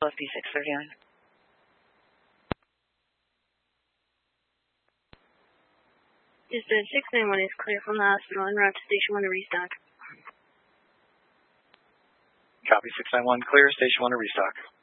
LFD 639. Houston 691 is clear from the hospital en route to Station 1 to restock. Copy 691, clear, Station 1 to restock.